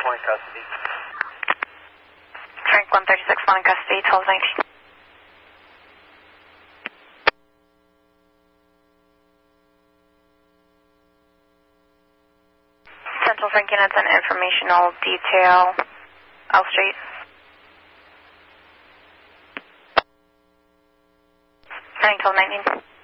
1 in custody. Frank 136, 1 in custody, 1219. Central Frank units and informational detail, L Street. 91219.